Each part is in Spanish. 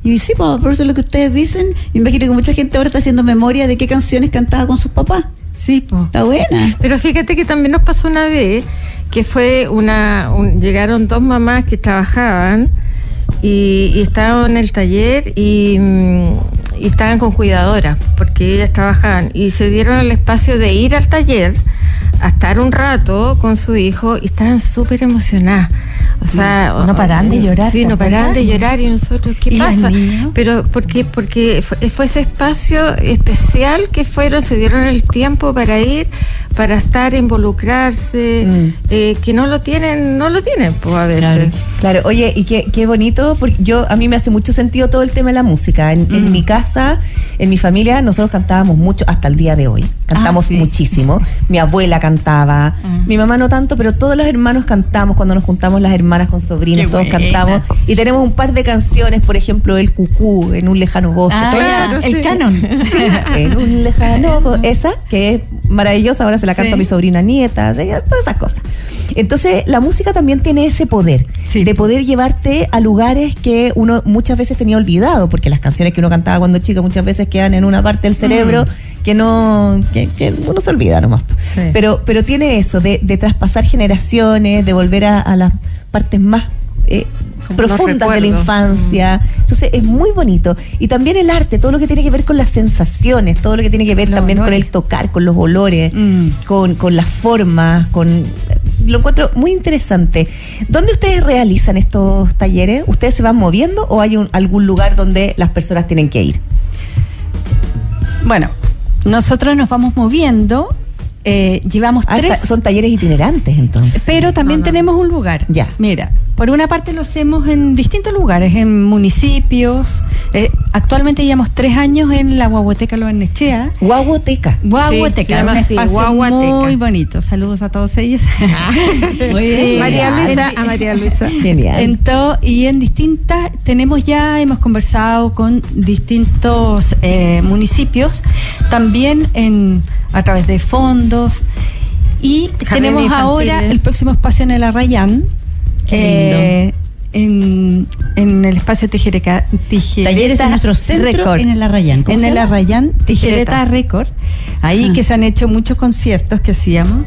Y sí, por eso es lo que ustedes dicen. Me imagino que mucha gente ahora está haciendo memoria de qué canciones cantaba con sus papás. Sí, pues. Está buena. Pero fíjate que también nos pasó una vez que fue llegaron dos mamás que trabajaban y estaban en el taller y estaban con cuidadoras porque ellas trabajaban y se dieron el espacio de ir al taller a estar un rato con su hijo y estaban súper emocionadas. O sea, no paraban de llorar. Sí, no paraban de llorar y nosotros, ¿qué pasa? Pero porque fue ese espacio especial que se dieron el tiempo para ir, para estar, involucrarse, que no lo tienen, pues a veces. Claro. Oye, y qué bonito, porque a mí me hace mucho sentido todo el tema de la música. En mi casa, en mi familia, nosotros cantábamos mucho hasta el día de hoy. Cantamos muchísimo. Mi abuela cantaba, mi mamá no tanto, pero todos los hermanos cantamos cuando nos juntamos las hermanas con sobrinos, todos cantamos. Y tenemos un par de canciones, por ejemplo, El Cucú, En un lejano bosque. El canon. En un lejano bosque. Esa, que es maravillosa, ahora se la canto a mi sobrina nieta, todas esas cosas. Entonces, la música también tiene ese poder, de poder llevarte a lugares que uno muchas veces tenía olvidado, porque las canciones que uno cantaba cuando chico muchas veces quedan en una parte del cerebro que uno se olvida nomás. Sí. Pero tiene eso, de traspasar generaciones, de volver a las partes más profundas de la infancia. Entonces es muy bonito. Y también el arte, todo lo que tiene que ver con las sensaciones, todo lo que tiene que ver también con el tocar, con los olores, con las formas, lo encuentro muy interesante. ¿Dónde ustedes realizan estos talleres? ¿Ustedes se van moviendo o hay algún lugar donde las personas tienen que ir? Bueno, nosotros nos vamos moviendo. Llevamos 3. Son talleres itinerantes, entonces. Pero también tenemos un lugar. Ya. Mira, por una parte lo hacemos en distintos lugares, en municipios. Actualmente llevamos 3 años en la Guaguateca Lo Barnechea. Guaguateca, un espacio muy bonito. Saludos a todos ellos. Muy bien. María Luisa. Genial. Y en distintas, hemos conversado con distintos municipios, también a través de fondos, y tenemos infantiles. Ahora el próximo espacio en el Arrayán, en el espacio Tijereta Talleres en nuestro centro Record. En el Arrayán. En el Arrayán Tijereta Record, ahí que se han hecho muchos conciertos que hacíamos,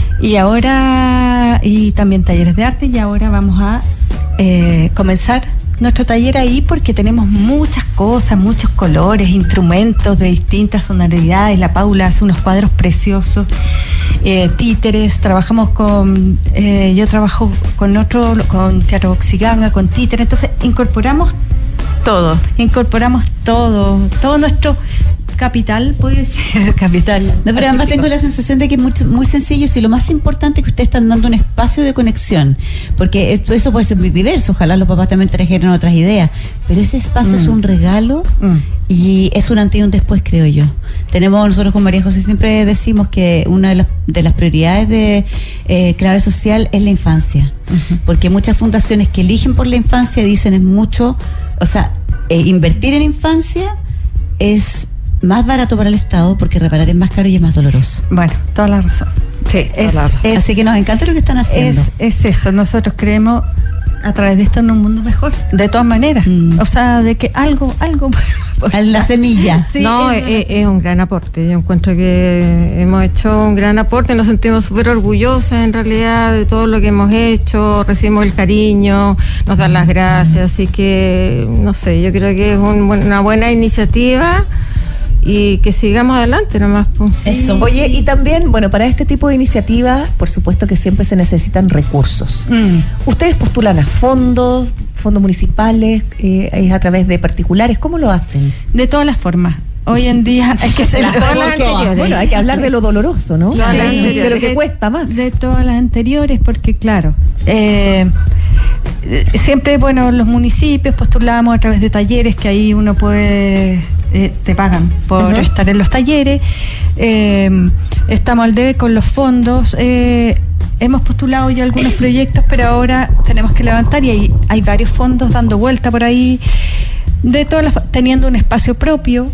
y también talleres de arte, y ahora vamos a comenzar nuestro taller ahí porque tenemos muchas cosas, muchos colores, instrumentos de distintas sonoridades. La Paula hace unos cuadros preciosos, títeres, trabajamos yo trabajo con Teatro Oxiganga, con títeres, entonces incorporamos todo nuestro capital, puede ser capital. No, pero además tengo la sensación de que es muy sencillo, y lo más importante es que ustedes están dando un espacio de conexión, porque eso puede ser muy diverso, ojalá los papás también trajeran otras ideas, pero ese espacio es un regalo y es un antes y un después, creo yo. Nosotros con María José siempre decimos que una de las prioridades de Clave Social es la infancia, porque muchas fundaciones que eligen por la infancia dicen es mucho, o sea, invertir en infancia es más barato para el Estado porque reparar es más caro y es más doloroso. Bueno, toda la razón. Sí, así que nos encanta lo que están haciendo. Es eso, nosotros creemos a través de esto en un mundo mejor, de todas maneras. O sea, de que algo la semilla. Sí, es un gran aporte. Yo encuentro que hemos hecho un gran aporte, nos sentimos súper orgullosas en realidad de todo lo que hemos hecho, recibimos el cariño, nos dan las gracias, así que no sé, yo creo que es una buena iniciativa. Y que sigamos adelante nomás. Eso. Oye, y también, para este tipo de iniciativas, por supuesto que siempre se necesitan recursos. ¿Ustedes postulan a fondos municipales, es a través de particulares? ¿Cómo lo hacen? De todas las formas. Hoy en día hay que ser hay que hablar de lo doloroso, ¿no? De lo que cuesta más. De todas las anteriores, porque claro, siempre, los municipios postulamos a través de talleres que ahí uno puede, te pagan por estar en los talleres. Estamos al debe con los fondos. Hemos postulado ya algunos proyectos, pero ahora tenemos que levantar y hay varios fondos dando vuelta por ahí, teniendo un espacio propio.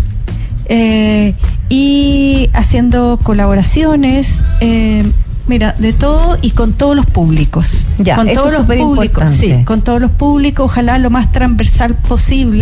Y haciendo colaboraciones, de todo y con todos los públicos. Con todos los públicos, con todos los públicos, ojalá lo más transversal posible.